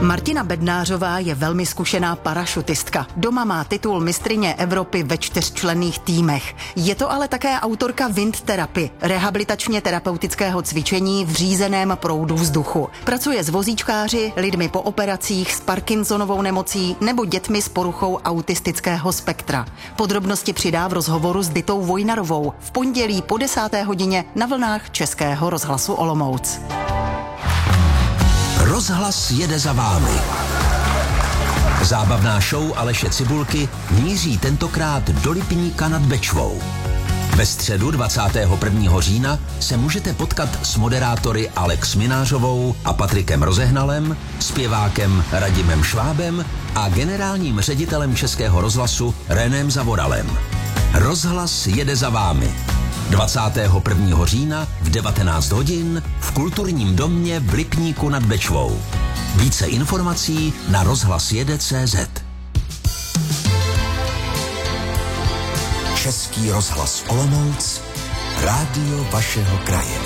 Martina Bednářová je velmi zkušená parašutistka. Doma má titul mistryně Evropy ve 4členných týmech. Je to ale také autorka Wind Therapy, rehabilitačně terapeutického cvičení v řízeném proudu vzduchu. Pracuje s vozíčkáři, lidmi po operacích, s Parkinsonovou nemocí nebo dětmi s poruchou autistického spektra. Podrobnosti přidá v rozhovoru s Ditou Vojnarovou v pondělí po 10. hodině na vlnách Českého rozhlasu Olomouc. Rozhlas jede za vámi. Zábavná show Aleše Cibulky míří tentokrát do Lipníka nad Bečvou. Ve středu 21. října se můžete potkat s moderátory Alex Minářovou a Patrikem Rozehnalem, zpěvákem Radimem Švábem a generálním ředitelem Českého rozhlasu Renem Zavoralem. Rozhlas jede za vámi. 21. října v 19 hodin v Kulturním domě v Lipníku nad Bečvou. Více informací na rozhlasjede.cz. Český rozhlas Olomouc, rádio vašeho kraje.